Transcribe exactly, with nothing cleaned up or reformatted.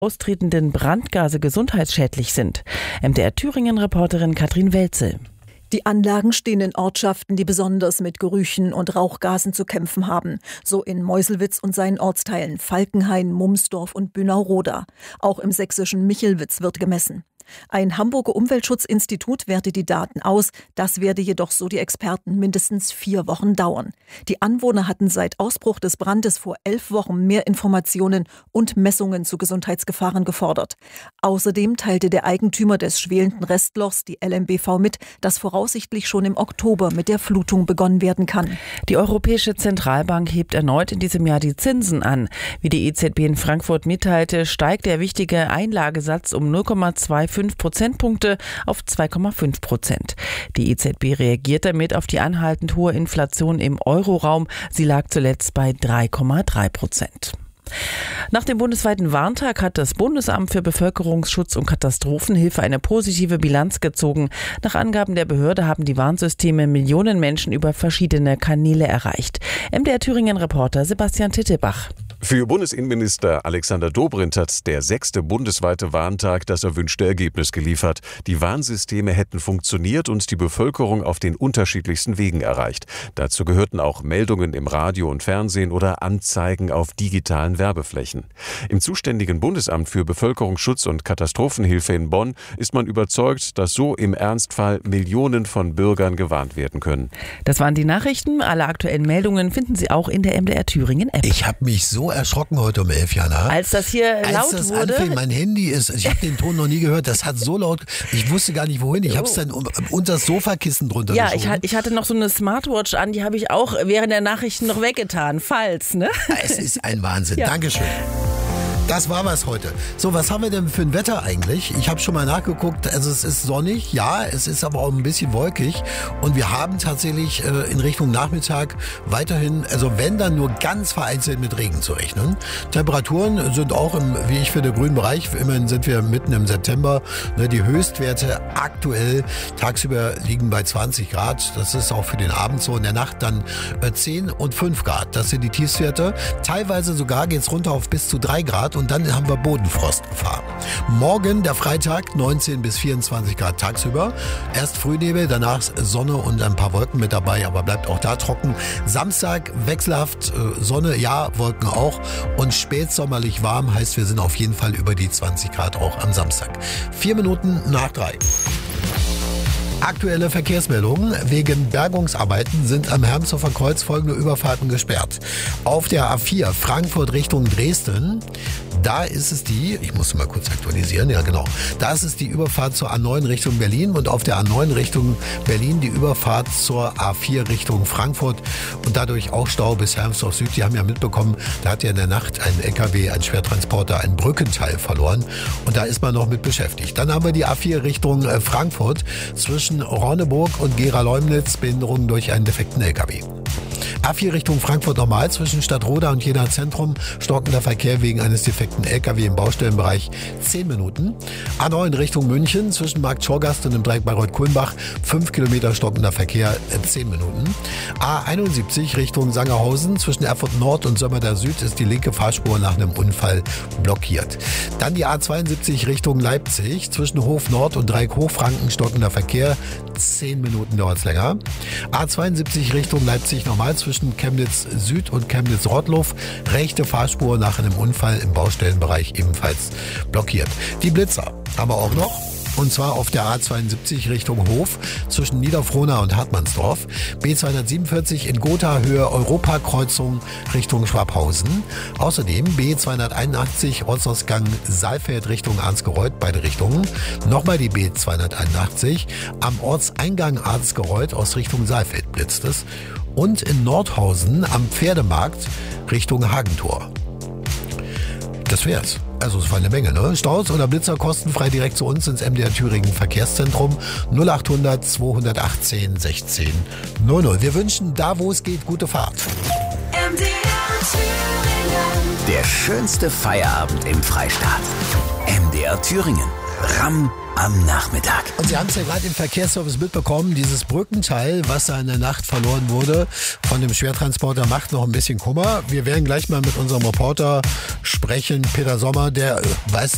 austretenden Brandgase gesundheitsschädlich sind. M D R Thüringen-Reporterin Katrin Welzel. Die Anlagen stehen in Ortschaften, die besonders mit Gerüchen und Rauchgasen zu kämpfen haben. So in Meuselwitz und seinen Ortsteilen Falkenhain, Mumsdorf und Bünau-Roda. Auch im sächsischen Michelwitz wird gemessen. Ein Hamburger Umweltschutzinstitut wertet die Daten aus. Das werde jedoch, so die Experten, mindestens vier Wochen dauern. Die Anwohner hatten seit Ausbruch des Brandes vor elf Wochen mehr Informationen und Messungen zu Gesundheitsgefahren gefordert. Außerdem teilte der Eigentümer des schwelenden Restlochs, die L M B V, mit, dass voraussichtlich schon im Oktober mit der Flutung begonnen werden kann. Die Europäische Zentralbank hebt erneut in diesem Jahr die Zinsen an. Wie die E Z B in Frankfurt mitteilte, steigt der wichtige Einlagesatz um null Komma fünfundzwanzig Prozentpunkte auf zwei Komma fünf Prozent. Die E Z B reagiert damit auf die anhaltend hohe Inflation im Euroraum. Sie lag zuletzt bei drei Komma drei Prozent. Nach dem bundesweiten Warntag hat das Bundesamt für Bevölkerungsschutz und Katastrophenhilfe eine positive Bilanz gezogen. Nach Angaben der Behörde haben die Warnsysteme Millionen Menschen über verschiedene Kanäle erreicht. M D R Thüringen-Reporter Sebastian Tittebach. Für Bundesinnenminister Alexander Dobrindt hat der sechste bundesweite Warntag das erwünschte Ergebnis geliefert. Die Warnsysteme hätten funktioniert und die Bevölkerung auf den unterschiedlichsten Wegen erreicht. Dazu gehörten auch Meldungen im Radio und Fernsehen oder Anzeigen auf digitalen Werbeflächen. Im zuständigen Bundesamt für Bevölkerungsschutz und Katastrophenhilfe in Bonn ist man überzeugt, dass so im Ernstfall Millionen von Bürgern gewarnt werden können. Das waren die Nachrichten. Alle aktuellen Meldungen finden Sie auch in der M D R Thüringen-App. Ich habe mich so erschrocken heute um elf, Jana. Als das hier Als laut das wurde. Anfing, mein Handy ist, ich habe den Ton noch nie gehört, das hat so laut, ich wusste gar nicht wohin. Ich habe es dann um, unter das Sofakissen drunter Ja, ich, geschoben. ich hatte noch so eine Smartwatch an, die habe ich auch während der Nachrichten noch weggetan, falls, ne? Es ist ein Wahnsinn. Ja. Dankeschön. Das war was heute. So, was haben wir denn für ein Wetter eigentlich? Ich habe schon mal nachgeguckt. Also es ist sonnig, ja, es ist aber auch ein bisschen wolkig. Und wir haben tatsächlich äh, in Richtung Nachmittag weiterhin, also wenn dann nur ganz vereinzelt mit Regen zu rechnen. Temperaturen sind auch im, wie ich finde, grünen Bereich. Immerhin sind wir mitten im September. Ne, die Höchstwerte aktuell tagsüber liegen bei zwanzig Grad. Das ist auch für den Abend so. In der Nacht dann äh, zehn und fünf Grad. Das sind die Tiefstwerte. Teilweise sogar geht's runter auf bis zu drei Grad. Und dann haben wir Bodenfrostgefahr. Morgen, der Freitag, neunzehn bis vierundzwanzig Grad tagsüber. Erst Frühnebel, danach Sonne und ein paar Wolken mit dabei, aber bleibt auch da trocken. Samstag wechselhaft, äh, Sonne, ja, Wolken auch. Und spätsommerlich warm, heißt, wir sind auf jeden Fall über die zwanzig Grad auch am Samstag. Vier Minuten nach drei. Aktuelle Verkehrsmeldungen. Wegen Bergungsarbeiten sind am Hermshofer Kreuz folgende Überfahrten gesperrt. Auf der A vier Frankfurt Richtung Dresden, da ist es die, ich muss mal kurz aktualisieren, ja genau, da ist es die Überfahrt zur A neun Richtung Berlin und auf der A neun Richtung Berlin die Überfahrt zur A vier Richtung Frankfurt und dadurch auch Stau bis Hermsdorf Süd. Die haben ja mitbekommen, da hat ja in der Nacht ein L K W, ein Schwertransporter, ein Brückenteil verloren und da ist man noch mit beschäftigt. Dann haben wir die A vier Richtung Frankfurt zwischen Ronneburg und Gera-Leumnitz, Behinderungen durch einen defekten L K W. A vier Richtung Frankfurt normal zwischen Stadtroda und Jena Zentrum, stockender Verkehr wegen eines defekten L K W im Baustellenbereich zehn Minuten. A neun Richtung München zwischen Markt Schorgast und dem Dreieck Bayreuth-Kulmbach fünf Kilometer stockender Verkehr zehn Minuten. A einundsiebzig Richtung Sangerhausen zwischen Erfurt Nord und Sömmerda Süd ist die linke Fahrspur nach einem Unfall blockiert. Dann die A zweiundsiebzig Richtung Leipzig zwischen Hof Nord und Dreieck Hochfranken stockender Verkehr zehn Minuten dauert es länger. A zweiundsiebzig Richtung Leipzig normal zwischen Chemnitz Süd und Chemnitz Rottluff. Rechte Fahrspur nach einem Unfall im Baustellenbereich ebenfalls blockiert. Die Blitzer haben wir auch noch. Und zwar auf der A zweiundsiebzig Richtung Hof zwischen Niederfrohna und Hartmannsdorf. B zweihundertsiebenundvierzig in Gotha Höhe Europakreuzung Richtung Schwabhausen. Außerdem B zweihunderteinundachtzig Ortsausgang Saalfeld Richtung Arnsgereuth, beide Richtungen. Nochmal die B zweihunderteinundachtzig am Ortseingang Arnsgereuth aus Richtung Saalfeld blitzt es. Und in Nordhausen am Pferdemarkt Richtung Hagentor. Das wär's. Also es war eine Menge, ne? Staus oder Blitzer kostenfrei direkt zu uns ins M D R Thüringen Verkehrszentrum null achthundert zweihundertachtzehn sechzehn null null. Wir wünschen da, wo es geht, gute Fahrt. M D R Thüringen. Der schönste Feierabend im Freistaat. M D R Thüringen. Ramm am Nachmittag. Und Sie haben es ja gerade im Verkehrsservice mitbekommen, dieses Brückenteil, was da in der Nacht verloren wurde von dem Schwertransporter, macht noch ein bisschen Kummer. Wir werden gleich mal mit unserem Reporter sprechen, Peter Sommer, der weiß